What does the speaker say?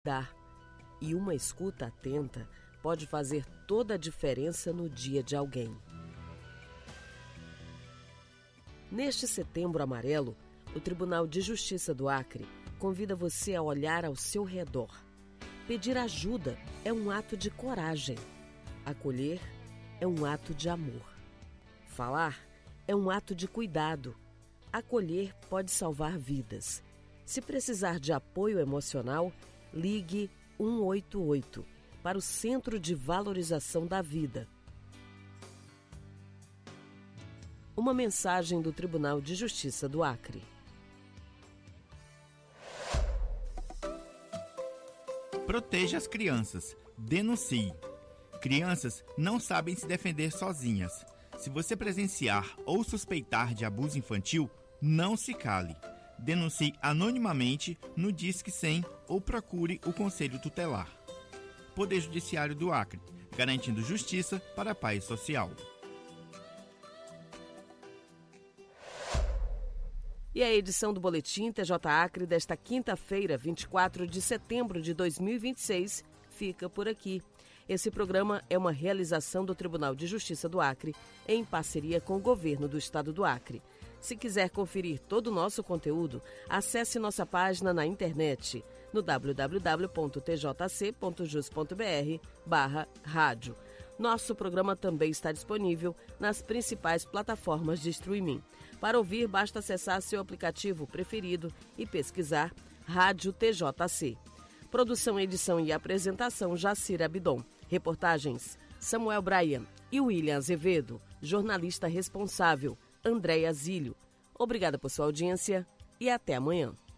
dar. E uma escuta atenta pode fazer toda a diferença no dia de alguém. Neste Setembro Amarelo, o Tribunal de Justiça do Acre convida você a olhar ao seu redor. Pedir ajuda é um ato de coragem. Acolher é um ato de amor. Falar é um ato de cuidado. Acolher pode salvar vidas. Se precisar de apoio emocional, ligue 188 para o Centro de Valorização da Vida. Uma mensagem do Tribunal de Justiça do Acre. Proteja as crianças. Denuncie. Crianças não sabem se defender sozinhas. Se você presenciar ou suspeitar de abuso infantil, não se cale. Denuncie anonimamente no Disque 100 ou procure o Conselho Tutelar. Poder Judiciário do Acre, garantindo justiça para a paz social. E a edição do Boletim TJ Acre desta quinta-feira, 24 de setembro de 2026, fica por aqui. Esse programa é uma realização do Tribunal de Justiça do Acre, em parceria com o Governo do Estado do Acre. Se quiser conferir todo o nosso conteúdo, acesse nossa página na internet no www.tjc.jus.br/rádio. Nosso programa também está disponível nas principais plataformas de streaming. Para ouvir, basta acessar seu aplicativo preferido e pesquisar Rádio TJC. Produção, edição e apresentação, Jacira Abidon. Reportagens, Samuel Bryan e William Azevedo. Jornalista responsável, Andréia Zílio. Obrigada por sua audiência e até amanhã.